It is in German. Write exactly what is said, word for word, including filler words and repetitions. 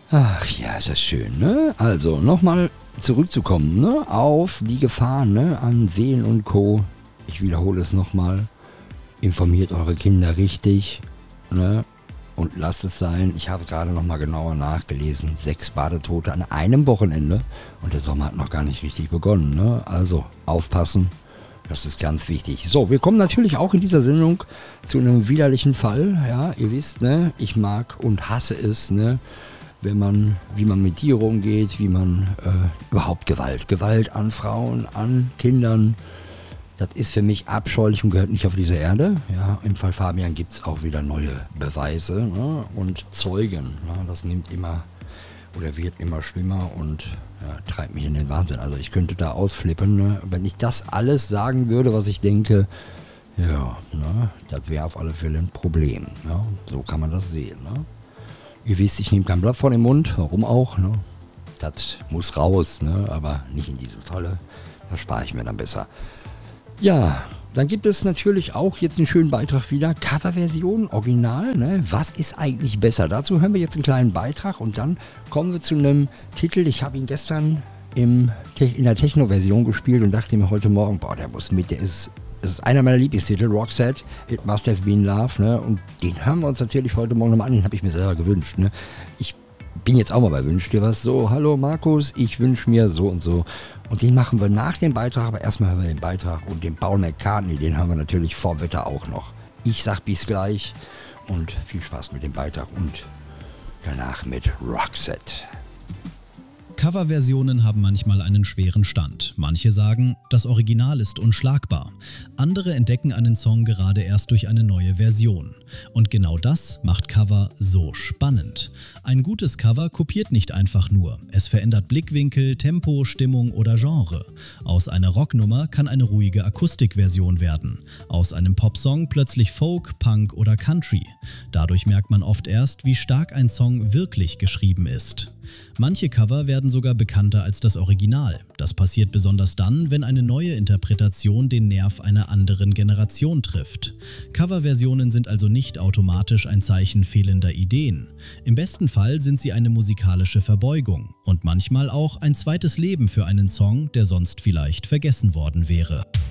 Ach ja, ist das schön, ne? Also, nochmal zurückzukommen, ne? Auf die Gefahren, ne? An Seen und Co. Ich wiederhole es nochmal. Informiert eure Kinder richtig, ne? Und lasst es sein. Ich habe gerade nochmal genauer nachgelesen. Sechs Badetote an einem Wochenende. Und der Sommer hat noch gar nicht richtig begonnen, ne? Also, aufpassen. Das ist ganz wichtig. So, wir kommen natürlich auch in dieser Sendung zu einem widerlichen Fall. Ja, ihr wisst, ne? Ich mag und hasse es, ne? Wenn man, wie man mit Tieren umgeht, wie man äh, überhaupt Gewalt, Gewalt an Frauen, an Kindern, das ist für mich abscheulich und gehört nicht auf diese Erde. Ja, im Fall Fabian gibt es auch wieder neue Beweise, ne? Und Zeugen. Ne? Das nimmt immer oder wird immer schlimmer und ja, treibt mich in den Wahnsinn. Also ich könnte da ausflippen, ne? Wenn ich das alles sagen würde, was ich denke, ja, ne? Das wäre auf alle Fälle ein Problem. Ne? So kann man das sehen. Ne? Ihr wisst, ich nehme kein Blatt vor den Mund, warum auch, ne? Das muss raus, ne? Aber nicht in diesem Falle, das spare ich mir dann besser. Ja, dann gibt es natürlich auch jetzt einen schönen Beitrag wieder, Coverversion, Original, ne? Was ist eigentlich besser? Dazu hören wir jetzt einen kleinen Beitrag und dann kommen wir zu einem Titel, ich habe ihn gestern im, in der Techno-Version gespielt und dachte mir heute Morgen, boah, der muss mit, der ist... Das ist einer meiner Lieblingstitel, Roxette, It Must Have Been Love, ne? Und den hören wir uns natürlich heute Morgen nochmal an, den habe ich mir selber gewünscht, ne? Ich bin jetzt auch mal bei Wünsch dir was so, hallo Markus, ich wünsche mir so und so. Und den machen wir nach dem Beitrag, aber erstmal hören wir den Beitrag und den Paul McCartney, den haben wir natürlich vor Wetter auch noch. Ich sag bis gleich und viel Spaß mit dem Beitrag und danach mit Roxette. Coverversionen haben manchmal einen schweren Stand. Manche sagen, das Original ist unschlagbar. Andere entdecken einen Song gerade erst durch eine neue Version. Und genau das macht Cover so spannend. Ein gutes Cover kopiert nicht einfach nur. Es verändert Blickwinkel, Tempo, Stimmung oder Genre. Aus einer Rocknummer kann eine ruhige Akustikversion werden. Aus einem Popsong plötzlich Folk, Punk oder Country. Dadurch merkt man oft erst, wie stark ein Song wirklich geschrieben ist. Manche Cover werden sogar bekannter als das Original. Das passiert besonders dann, wenn eine neue Interpretation den Nerv einer anderen Generation trifft. Coverversionen sind also nicht automatisch ein Zeichen fehlender Ideen. Im besten Fall sind sie eine musikalische Verbeugung und manchmal auch ein zweites Leben für einen Song, der sonst vielleicht vergessen worden wäre.